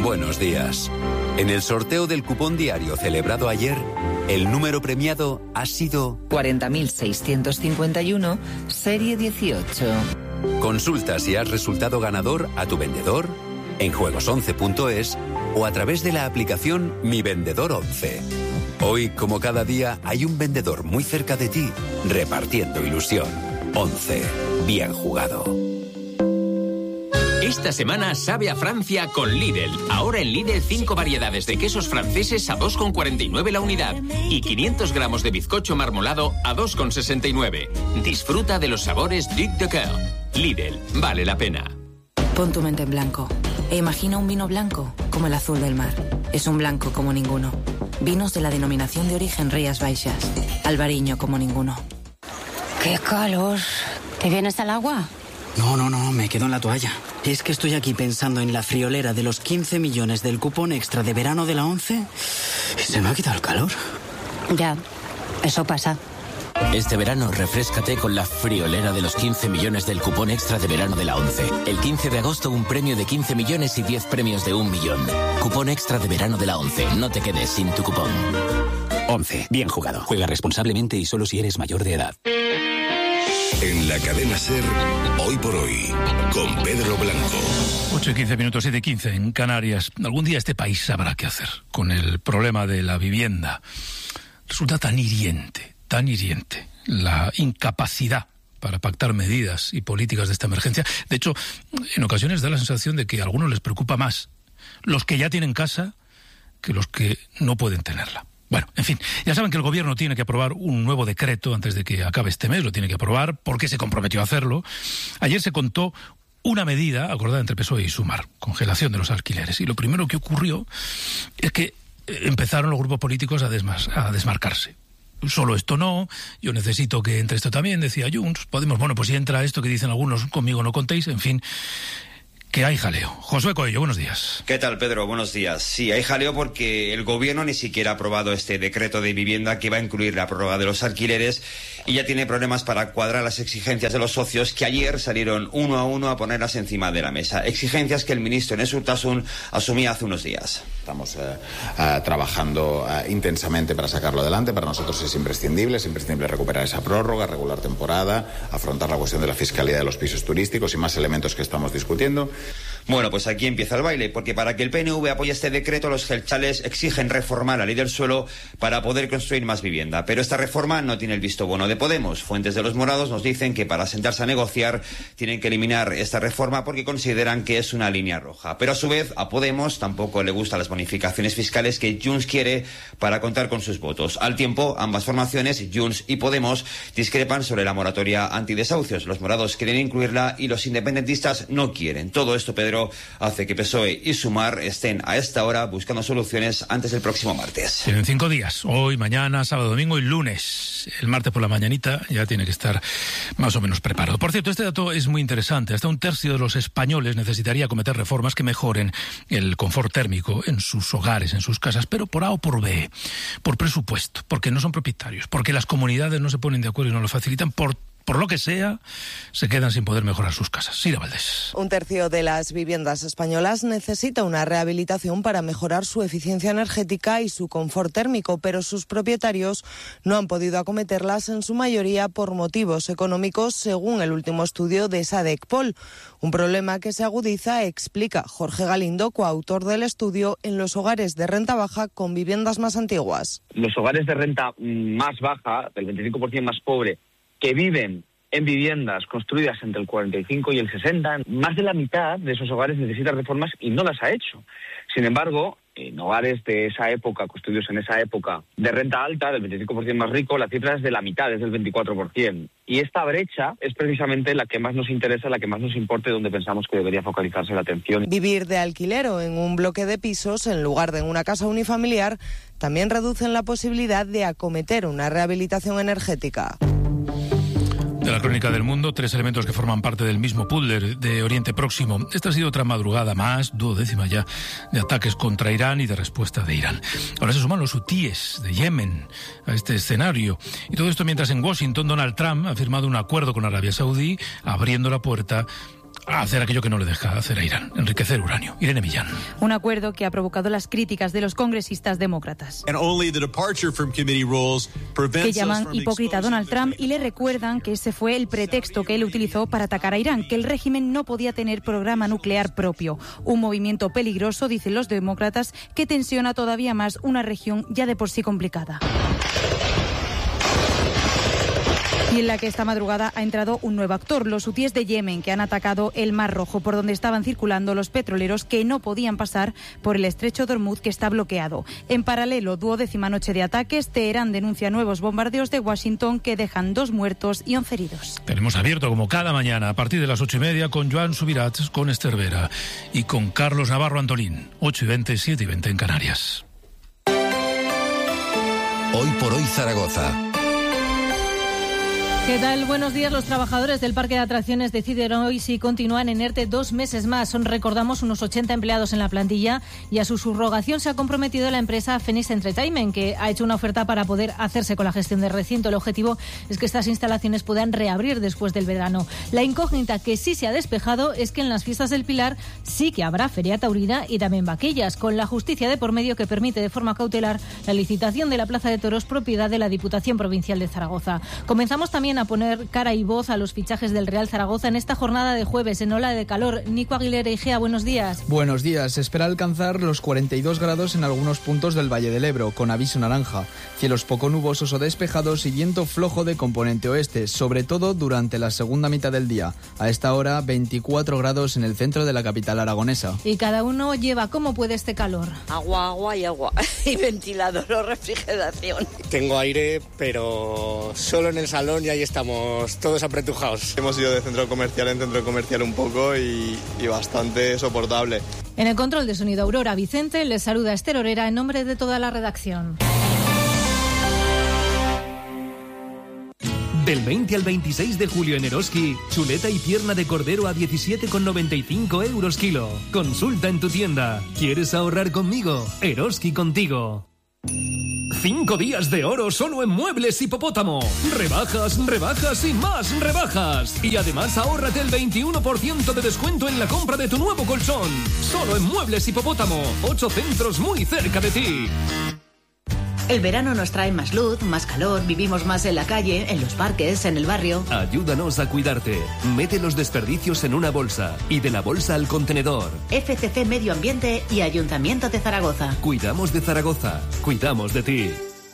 Buenos días. En el sorteo del cupón diario celebrado ayer, el número premiado ha sido 40.651, serie 18. Consulta si has resultado ganador a tu vendedor, en juegos11.es o a través de la aplicación Mi Vendedor 11. Hoy, como cada día, hay un vendedor muy cerca de ti, repartiendo ilusión. 11. Bien jugado. Esta semana sabe a Francia con Lidl. Ahora en Lidl 5 variedades de quesos franceses a 2,49 la unidad y 500 gramos de bizcocho marmolado a 2,69. Disfruta de los sabores Duc de Coeur. Lidl, vale la pena. Pon tu mente en blanco e imagina un vino blanco como el azul del mar. Es un blanco como ninguno. Vinos de la denominación de origen Rías Baixas. Albariño como ninguno. ¡Qué calor! ¿Te vienes al agua? No, me quedo en la toalla. Es que estoy aquí pensando en la friolera de los 15 millones del cupón extra de verano de la 11 y se me ha quitado el calor. Ya, eso pasa. Este verano refréscate con la friolera de los 15 millones del cupón extra de verano de la 11. El 15 de agosto un premio de 15 millones y 10 premios de 1 millón. Cupón extra de verano de la 11. No te quedes sin tu cupón. 11. Bien jugado. Juega responsablemente y solo si eres mayor de edad. En la cadena SER, Hoy por Hoy, con Pedro Blanco. 8:15, 7:15 en Canarias. Algún día este país sabrá qué hacer con el problema de la vivienda. Resulta tan hiriente la incapacidad para pactar medidas y políticas de esta emergencia. De hecho, en ocasiones da la sensación de que a algunos les preocupa más los que ya tienen casa que los que no pueden tenerla. Bueno, en fin, ya saben que el gobierno tiene que aprobar un nuevo decreto antes de que acabe este mes, lo tiene que aprobar porque se comprometió a hacerlo. Ayer se contó una medida acordada entre PSOE y Sumar, congelación de los alquileres. Y lo primero que ocurrió es que empezaron los grupos políticos a desmarcarse. Solo esto no, yo necesito que entre esto también, decía Junts. Podemos, pues si entra esto que dicen algunos, conmigo no contéis, en fin, que hay jaleo. Josué Coello, buenos días. ¿Qué tal, Pedro? Buenos días. Sí, hay jaleo porque el gobierno ni siquiera ha aprobado este decreto de vivienda que va a incluir la prórroga de los alquileres y ya tiene problemas para cuadrar las exigencias de los socios que ayer salieron uno a uno a ponerlas encima de la mesa. Exigencias que el ministro Enes Urtasun asumía hace unos días. Estamos trabajando intensamente para sacarlo adelante. Para nosotros es imprescindible recuperar esa prórroga, regular temporada, afrontar la cuestión de la fiscalidad de los pisos turísticos y más elementos que estamos discutiendo. Bueno, pues aquí empieza el baile, porque para que el PNV apoye este decreto, los jeltzales exigen reformar la ley del suelo para poder construir más vivienda. Pero esta reforma no tiene el visto bueno de Podemos. Fuentes de los morados nos dicen que para sentarse a negociar tienen que eliminar esta reforma porque consideran que es una línea roja. Pero a su vez, a Podemos tampoco le gustan las bonificaciones fiscales que Junts quiere para contar con sus votos. Al tiempo, ambas formaciones, Junts y Podemos, discrepan sobre la moratoria antidesahucios. Los morados quieren incluirla y los independentistas no quieren. Todo esto, Pedro, hace que PSOE y Sumar estén a esta hora buscando soluciones antes del próximo martes. Tienen 5 días, hoy, mañana, sábado, domingo y lunes. El martes por la mañanita ya tiene que estar más o menos preparado. Por cierto, este dato es muy interesante. Hasta 1/3 de los españoles necesitaría acometer reformas que mejoren el confort térmico en sus hogares, en sus casas, pero por A o por B, por presupuesto, porque no son propietarios, porque las comunidades no se ponen de acuerdo y no lo facilitan, por lo que sea, se quedan sin poder mejorar sus casas. Sira Valdés. 1/3 de las viviendas españolas necesita una rehabilitación para mejorar su eficiencia energética y su confort térmico, pero sus propietarios no han podido acometerlas en su mayoría por motivos económicos, según el último estudio de Sadecpol. Un problema que se agudiza, explica Jorge Galindo, coautor del estudio, en los hogares de renta baja con viviendas más antiguas. Los hogares de renta más baja, del 25% más pobre, que viven en viviendas construidas entre el 45 y el 60, más de la mitad de esos hogares necesitan reformas y no las ha hecho. Sin embargo, en hogares de esa época, construidos en esa época, de renta alta, del 25% más rico, la cifra es de la mitad, es del 24%. Y esta brecha es precisamente la que más nos interesa, la que más nos importa y donde pensamos que debería focalizarse la atención. Vivir de alquiler o en un bloque de pisos, en lugar de en una casa unifamiliar, también reducen la posibilidad de acometer una rehabilitación energética. De la crónica del mundo, 3 elementos que forman parte del mismo puzzle de Oriente Próximo. Esta ha sido otra madrugada más, 12ª ya, de ataques contra Irán y de respuesta de Irán. Ahora se suman los hutíes de Yemen a este escenario. Y todo esto mientras en Washington Donald Trump ha firmado un acuerdo con Arabia Saudí, abriendo la puerta a hacer aquello que no le deja hacer a Irán, enriquecer uranio. Irene Millán. Un acuerdo que ha provocado las críticas de los congresistas demócratas, que llaman hipócrita a Donald Trump y le recuerdan que ese fue el pretexto que él utilizó para atacar a Irán, que el régimen no podía tener programa nuclear propio. Un movimiento peligroso, dicen los demócratas, que tensiona todavía más una región ya de por sí complicada. Y en la que esta madrugada ha entrado un nuevo actor, los hutíes de Yemen, que han atacado el Mar Rojo, por donde estaban circulando los petroleros que no podían pasar por el estrecho de Hormuz, que está bloqueado. En paralelo, 12ª noche de ataques, Teherán denuncia nuevos bombardeos de Washington que dejan 2 muertos y 11 heridos. Tenemos abierto como cada mañana a partir de las 8:30 con Joan Subirats, con Esther Vera y con Carlos Navarro Antolín. 8:20, 7:20 en Canarias. Hoy por hoy Zaragoza. ¿Qué tal? Buenos días. Los trabajadores del Parque de Atracciones deciden hoy si continúan en ERTE 2 meses más. Recordamos, unos 80 empleados en la plantilla, y a su subrogación se ha comprometido la empresa Phoenix Entertainment, que ha hecho una oferta para poder hacerse con la gestión del recinto. El objetivo es que estas instalaciones puedan reabrir después del verano. La incógnita que sí se ha despejado es que en las fiestas del Pilar sí que habrá feria taurina y también vaquillas, con la justicia de por medio, que permite de forma cautelar la licitación de la Plaza de Toros, propiedad de la Diputación Provincial de Zaragoza. Comenzamos también a poner cara y voz a los fichajes del Real Zaragoza en esta jornada de jueves en ola de calor. Nico Aguilera, Igea, buenos días. Buenos días. Se espera alcanzar los 42 grados en algunos puntos del Valle del Ebro, con aviso naranja. Cielos poco nubosos o despejados y viento flojo de componente oeste, sobre todo durante la segunda mitad del día. A esta hora, 24 grados en el centro de la capital aragonesa. Y cada uno lleva como puede este calor. Agua y agua. Y ventilador o refrigeración. Tengo aire, pero solo en el salón, y ahí estamos todos apretujados. Hemos ido de centro comercial en centro comercial un poco y bastante soportable. En el control de sonido, Aurora Vicente. Les saluda Esther Orera en nombre de toda la redacción. Del 20 al 26 de julio en Eroski, chuleta y pierna de cordero a 17,95 € kilo. Consulta en tu tienda. ¿Quieres ahorrar conmigo? Eroski contigo. 5 días de oro solo en Muebles Hipopótamo. Rebajas, rebajas y más rebajas. Y además ahórrate el 21% de descuento en la compra de tu nuevo colchón. Solo en Muebles Hipopótamo. 8 centros muy cerca de ti. El verano nos trae más luz, más calor, vivimos más en la calle, en los parques, en el barrio. Ayúdanos a cuidarte. Mete los desperdicios en una bolsa y de la bolsa al contenedor. FCC Medio Ambiente y Ayuntamiento de Zaragoza. Cuidamos de Zaragoza. Cuidamos de ti.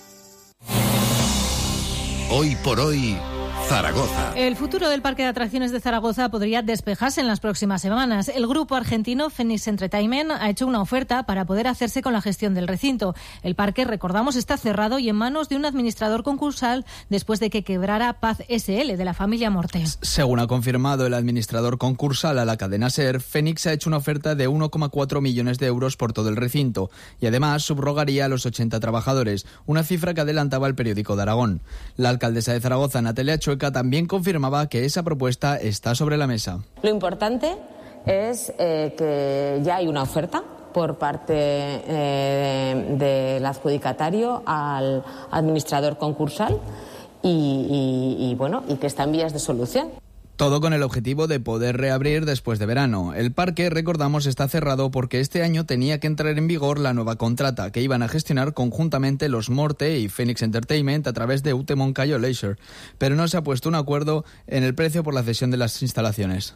Hoy por hoy, Zaragoza. El futuro del Parque de Atracciones de Zaragoza podría despejarse en las próximas semanas. El grupo argentino Phoenix Entertainment ha hecho una oferta para poder hacerse con la gestión del recinto. El parque, recordamos, está cerrado y en manos de un administrador concursal después de que quebrara Paz SL, de la familia Morte. Según ha confirmado el administrador concursal a la cadena SER, Phoenix ha hecho una oferta de 1,4 millones de euros por todo el recinto y además subrogaría a los 80 trabajadores, una cifra que adelantaba el periódico de Aragón. La alcaldesa de Zaragoza, Natalia Chueca, también confirmaba que esa propuesta está sobre la mesa. Lo importante es que ya hay una oferta por parte del adjudicatario al administrador concursal y que está en vías de solución. Todo con el objetivo de poder reabrir después de verano. El parque, recordamos, está cerrado porque este año tenía que entrar en vigor la nueva contrata que iban a gestionar conjuntamente los Morte y Phoenix Entertainment a través de UTE Moncayo Leisure, pero no se ha puesto un acuerdo en el precio por la cesión de las instalaciones.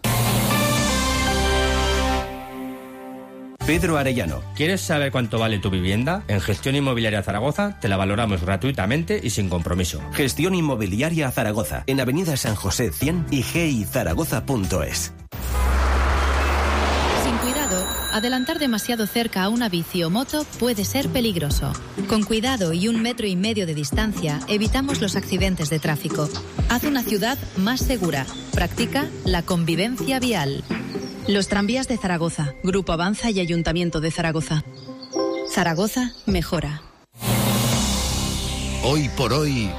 Pedro Arellano. ¿Quieres saber cuánto vale tu vivienda? En Gestión Inmobiliaria Zaragoza te la valoramos gratuitamente y sin compromiso. Gestión Inmobiliaria Zaragoza, en Avenida San José 100 y gizaragoza.es. Sin cuidado, adelantar demasiado cerca a una bici o moto puede ser peligroso. Con cuidado y 1,5 metros de distancia, evitamos los accidentes de tráfico. Haz una ciudad más segura. Practica la convivencia vial. Los tranvías de Zaragoza, Grupo Avanza y Ayuntamiento de Zaragoza. Zaragoza mejora. Hoy por hoy,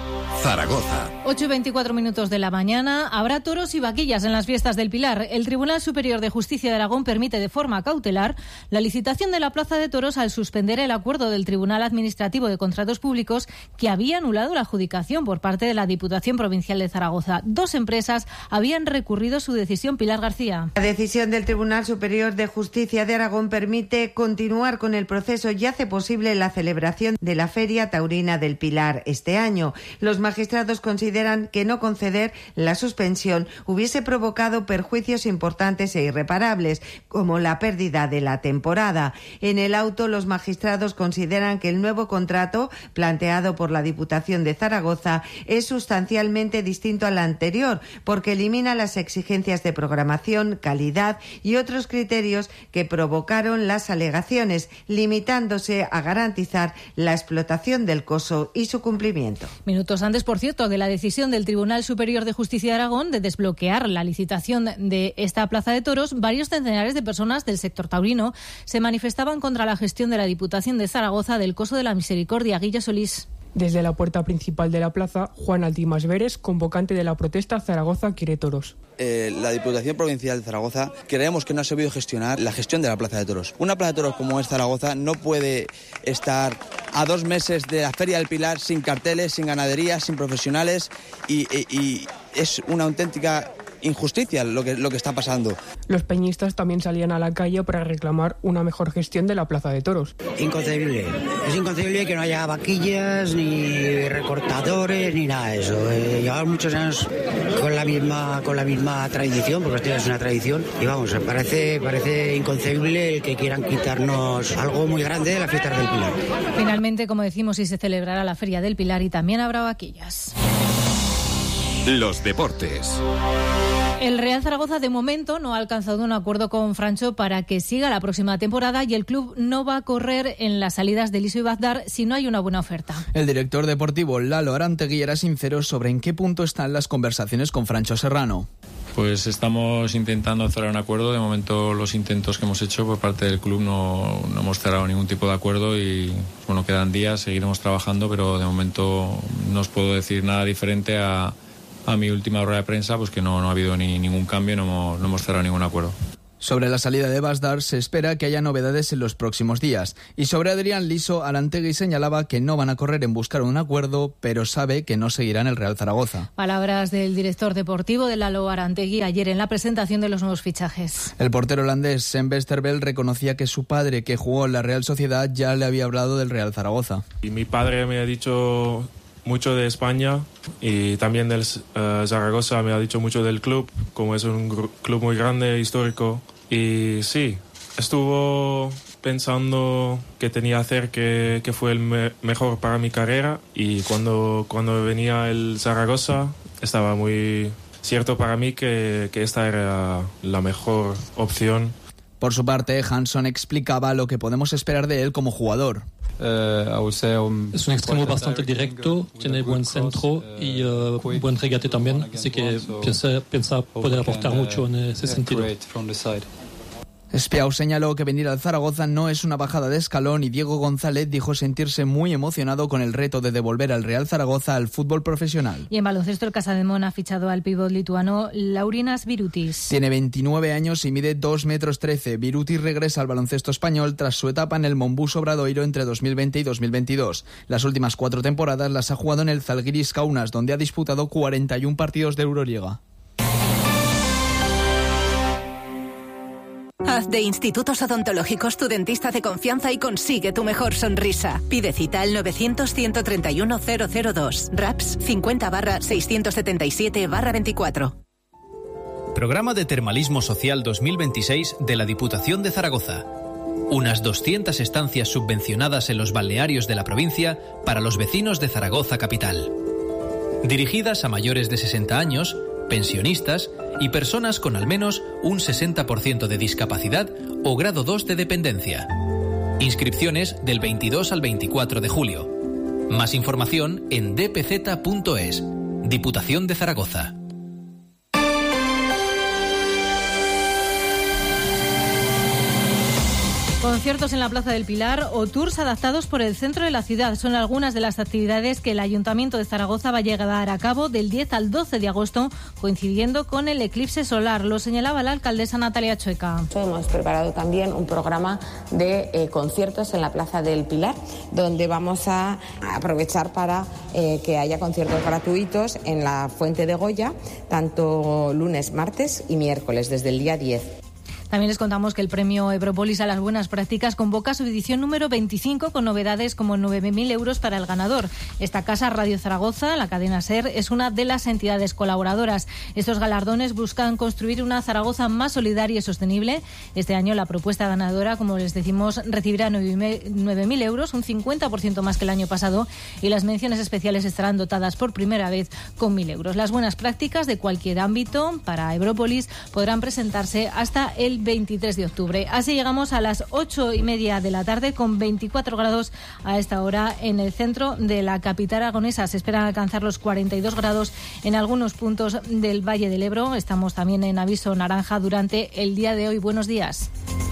Zaragoza. 8:24 de la mañana. Habrá toros y vaquillas en las fiestas del Pilar. El Tribunal Superior de Justicia de Aragón permite de forma cautelar la licitación de la Plaza de Toros al suspender el acuerdo del Tribunal Administrativo de Contratos Públicos que había anulado la adjudicación por parte de la Diputación Provincial de Zaragoza. 2 empresas habían recurrido su decisión. Pilar García. La decisión del Tribunal Superior de Justicia de Aragón permite continuar con el proceso y hace posible la celebración de la Feria Taurina del Pilar este año. Los magistrados consideran que no conceder la suspensión hubiese provocado perjuicios importantes e irreparables, como la pérdida de la temporada. En el auto, los magistrados consideran que el nuevo contrato planteado por la Diputación de Zaragoza es sustancialmente distinto al anterior, porque elimina las exigencias de programación, calidad y otros criterios que provocaron las alegaciones, limitándose a garantizar la explotación del coso y su cumplimiento. Minutos antes, por cierto, de la decisión del Tribunal Superior de Justicia de Aragón de desbloquear la licitación de esta plaza de toros, varios centenares de personas del sector taurino se manifestaban contra la gestión de la Diputación de Zaragoza del Coso de la Misericordia. Guilla Solís. Desde la puerta principal de la plaza, Juan Altimas Veres, convocante de la protesta Zaragoza quiere toros. La Diputación Provincial de Zaragoza creemos que no ha sabido gestionar la gestión de la Plaza de Toros. Una Plaza de Toros como es Zaragoza no puede estar a 2 meses de la Feria del Pilar sin carteles, sin ganadería, sin profesionales y es una auténtica injusticia lo que está pasando. Los peñistas también salían a la calle para reclamar una mejor gestión de la Plaza de Toros. Inconcebible. Es inconcebible que no haya vaquillas, ni recortadores, ni nada de eso. Llevamos muchos años con la misma tradición, porque esto es una tradición, y vamos, parece inconcebible el que quieran quitarnos algo muy grande de las fiestas del Pilar. Finalmente, como decimos, sí se celebrará la Feria del Pilar y también habrá vaquillas. Los deportes. El Real Zaragoza de momento no ha alcanzado un acuerdo con Francho para que siga la próxima temporada y el club no va a correr en las salidas de Liso y Bagdad si no hay una buena oferta. El director deportivo Lalo Arantegui era sincero sobre en qué punto están las conversaciones con Francho Serrano. Pues estamos intentando cerrar un acuerdo. De momento los intentos que hemos hecho por parte del club no hemos cerrado ningún tipo de acuerdo y bueno, quedan días, seguiremos trabajando, pero de momento no os puedo decir nada diferente a mi última rueda de prensa, pues que no ha habido ningún cambio, no hemos cerrado ningún acuerdo. Sobre la salida de Basdar se espera que haya novedades en los próximos días. Y sobre Adrián Liso, Arantegui señalaba que no van a correr en buscar un acuerdo, pero sabe que no seguirá en el Real Zaragoza. Palabras del director deportivo de Lalo Arantegui ayer en la presentación de los nuevos fichajes. El portero holandés Sven Westerveld reconocía que su padre, que jugó en la Real Sociedad, ya le había hablado del Real Zaragoza. Y mi padre me ha dicho mucho de España y también del Zaragoza, me ha dicho mucho del club, como es un club muy grande, histórico. Y sí, estuvo pensando qué tenía que hacer, que fue el mejor para mi carrera, y cuando venía el Zaragoza estaba muy cierto para mí que esta era la mejor opción. Por su parte, Hansson explicaba lo que podemos esperar de él como jugador. Es un extremo bastante directo, tiene buen centro y buen regate también, así que piensa poder aportar mucho en ese sentido. Espiau señaló que venir al Zaragoza no es una bajada de escalón y Diego González dijo sentirse muy emocionado con el reto de devolver al Real Zaragoza al fútbol profesional. Y en baloncesto el Casademón ha fichado al pívot lituano Laurinas Birutis. Tiene 29 años y mide 2,13 metros. Birutis regresa al baloncesto español tras su etapa en el Monbus Obradoiro entre 2020 y 2022. Las últimas 4 temporadas las ha jugado en el Zalgiris Kaunas, donde ha disputado 41 partidos de Euroliga. Haz de Institutos Odontológicos tu dentista de confianza y consigue tu mejor sonrisa. Pide cita al 900-131-002. RAPS 50/677/24. Programa de Termalismo Social 2026 de la Diputación de Zaragoza. Unas 200 estancias subvencionadas en los balnearios de la provincia para los vecinos de Zaragoza capital. Dirigidas a mayores de 60 años, pensionistas y personas con al menos un 60% de discapacidad o grado 2 de dependencia. Inscripciones del 22 al 24 de julio. Más información en dpz.es. Diputación de Zaragoza. Con Conciertos en la Plaza del Pilar o tours adaptados por el centro de la ciudad son algunas de las actividades que el Ayuntamiento de Zaragoza va a llevar a cabo del 10 al 12 de agosto, coincidiendo con el eclipse solar. Lo señalaba la alcaldesa Natalia Chueca. Hemos preparado también un programa de conciertos en la Plaza del Pilar, donde vamos a aprovechar para que haya conciertos gratuitos en la Fuente de Goya, tanto lunes, martes y miércoles, desde el día 10. También les contamos que el premio Ebropolis a las buenas prácticas convoca su edición número 25 con novedades como 9.000 euros para el ganador. Esta casa, Radio Zaragoza, la cadena SER, es una de las entidades colaboradoras. Estos galardones buscan construir una Zaragoza más solidaria y sostenible. Este año la propuesta ganadora, como les decimos, recibirá 9.000 euros, un 50% más que el año pasado, y las menciones especiales estarán dotadas por primera vez con 1.000 euros. Las buenas prácticas de cualquier ámbito para Ebropolis podrán presentarse hasta el 23 de octubre. Así llegamos a las 8:30 de la tarde con 24 grados a esta hora en el centro de la capital aragonesa. Se esperan alcanzar los 42 grados en algunos puntos del Valle del Ebro. Estamos también en aviso naranja durante el día de hoy. Buenos días.